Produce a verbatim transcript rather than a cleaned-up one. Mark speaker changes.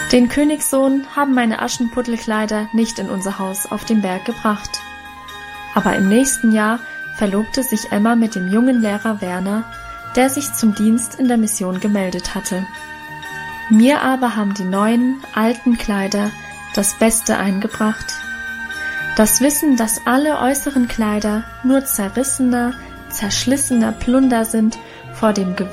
Speaker 1: Den Königssohn haben meine Aschenputtelkleider nicht in unser Haus auf den Berg gebracht. Aber im nächsten Jahr verlobte sich Emma mit dem jungen Lehrer Werner, der sich zum Dienst in der Mission gemeldet hatte. Mir aber haben die neuen, alten Kleider das Beste eingebracht. Das Wissen, dass alle äußeren Kleider nur zerrissener, zerschlissener Plunder sind vor dem